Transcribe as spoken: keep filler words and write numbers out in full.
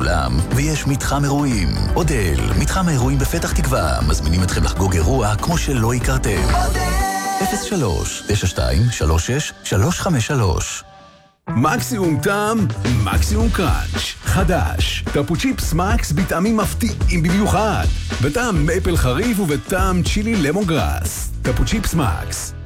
סולם, ויש מתחם אירועים. אודל, מתחם האירועים בפתח תקווה, מזמינים אתכם לחגוג אירוע כמו שלא הכרתם. אפס שלוש תשע שתיים שלוש שש שלוש חמש שלוש. מקסימום טעם, מקסימום קראנץ'. חדש, טפו צ'יפס מקס בטעמים מפתיעים במיוחד. בטעם מייפל חריף ובטעם צ'ילי למון גראס. טפו צ'יפס מקס.